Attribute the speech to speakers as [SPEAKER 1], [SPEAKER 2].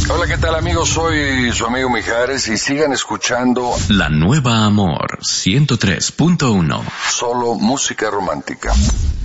[SPEAKER 1] Hola, ¿qué tal amigos? Soy su amigo Mijares y sigan escuchando
[SPEAKER 2] La Nueva Amor 103.1.
[SPEAKER 1] Solo música romántica.